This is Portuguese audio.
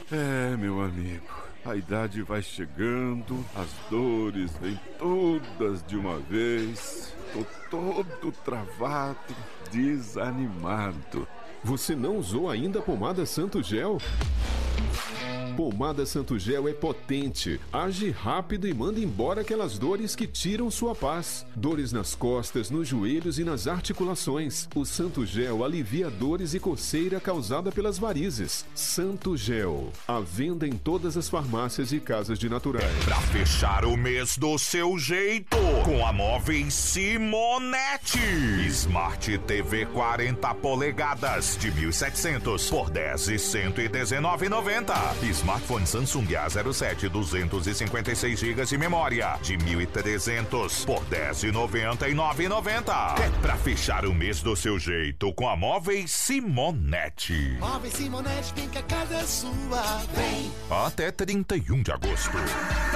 É, meu amigo, a idade vai chegando, as dores vêm todas de uma vez. Tô todo travado, desanimado. Você não usou ainda a pomada Santo Gel? Pomada Santo Gel é potente, age rápido e manda embora aquelas dores que tiram sua paz. Dores nas costas, nos joelhos e nas articulações. O Santo Gel alivia dores e coceira causada pelas varizes. Santo Gel, à venda em todas as farmácias e casas de naturais. Pra fechar o mês do seu jeito, com a Móveis Simonetti. Smart TV 40 polegadas de 1.700 por 10.119,90. Smartphone Samsung A07 256 GB de memória de 1.300 por 10.099,90. É pra fechar o mês do seu jeito com a Móveis Simonetti. Móveis Simonetti, vem que a casa é sua. Vem. Até 31 de agosto.